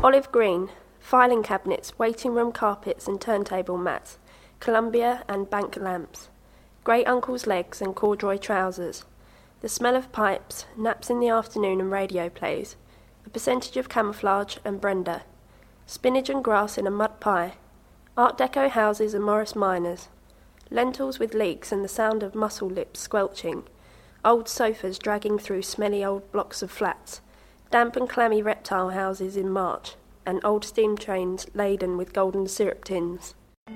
Olive green, filing cabinets, waiting room carpets and turntable mats, Columbia and bank lamps, great uncle's legs and corduroy trousers, the smell of pipes, naps in the afternoon and radio plays, a percentage of camouflage and Brenda, spinach and grass in a mud pie, Art Deco houses and Morris Minors, lentils with leeks and the sound of mussel lips squelching, old sofas dragging through smelly old blocks of flats, damp and clammy reptile houses in March, and old steam trains laden with golden syrup tins.